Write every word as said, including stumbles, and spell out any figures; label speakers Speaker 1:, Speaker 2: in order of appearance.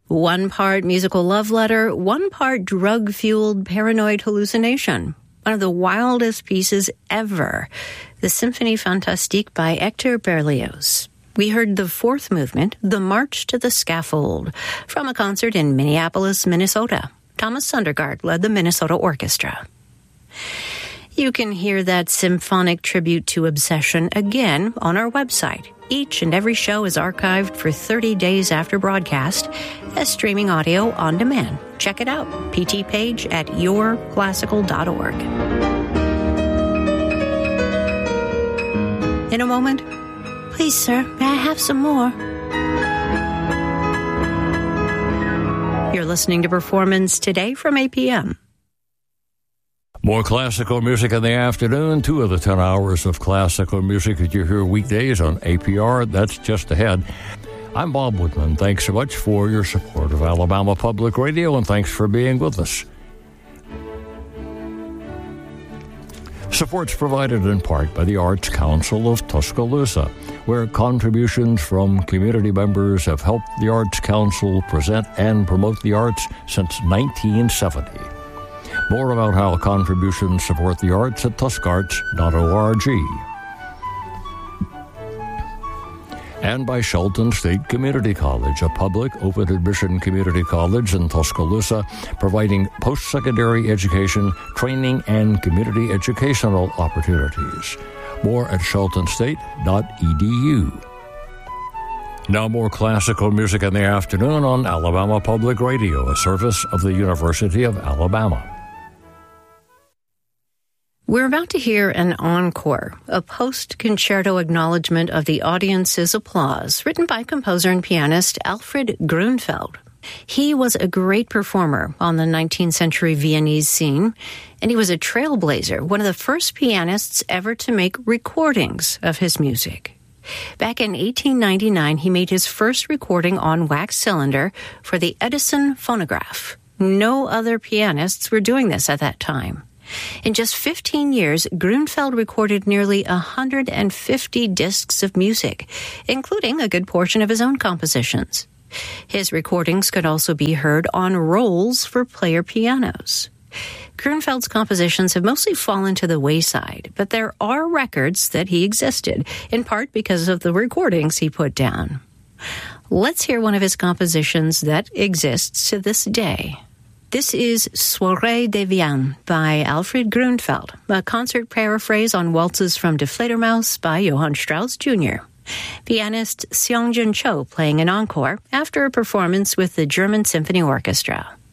Speaker 1: One part musical love letter, one part drug-fueled paranoid hallucination. One of the wildest pieces ever, the Symphonie Fantastique by Hector Berlioz. We heard the fourth movement, The March to the Scaffold, from a concert in Minneapolis, Minnesota. Thomas Sundergaard led the Minnesota Orchestra. You can hear that symphonic tribute to Obsession again on our website. Each and every show is archived for thirty days after broadcast as streaming audio on demand. Check it out, P T page at your classical dot org. In a moment, please, sir, may I have some more? You're listening to Performance Today from A P M.
Speaker 2: More classical music in the afternoon. Two of the ten hours of classical music that you hear weekdays on A P R. That's just ahead. I'm Bob Woodman. Thanks so much for your support of Alabama Public Radio, and thanks for being with us. Support's provided in part by the Arts Council of Tuscaloosa, where contributions from community members have helped the Arts Council present and promote the arts since nineteen seventy. More about how contributions support the arts at tuscarts dot org. And by Shelton State Community College, a public open admission community college in Tuscaloosa, providing post-secondary education, training, and community educational opportunities. More at shelton state dot e d u. Now more classical music in the afternoon on Alabama Public Radio, a service of the University of Alabama.
Speaker 1: We're about to hear an encore, a post-concerto acknowledgement of the audience's applause, written by composer and pianist Alfred Grunfeld. He was a great performer on the nineteenth century Viennese scene, and he was a trailblazer, one of the first pianists ever to make recordings of his music. Back in eighteen ninety-nine, he made his first recording on wax cylinder for the Edison phonograph. No other pianists were doing this at that time. In just fifteen years, Grunfeld recorded nearly one hundred fifty discs of music, including a good portion of his own compositions. His recordings could also be heard on rolls for player pianos. Grunfeld's compositions have mostly fallen to the wayside, but there are records that he existed, in part because of the recordings he put down. Let's hear one of his compositions that exists to this day. This is Soirée de Vienne by Alfred Grunfeld, a concert paraphrase on waltzes from Die Fledermaus by Johann Strauss Junior Pianist Seong-Jun Cho playing an encore after a performance with the German Symphony Orchestra.